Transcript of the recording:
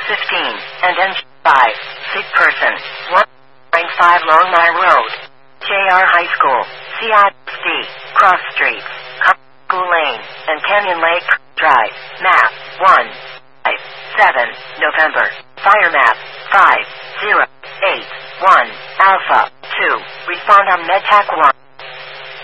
and engine 5, sick person, 195 Long Mile Road, JR High School, CISD, Cross Streets, School Lane, and Canyon Lake Drive, map 157, November, fire map 5081, Alpha 2, respond on MedTac 1.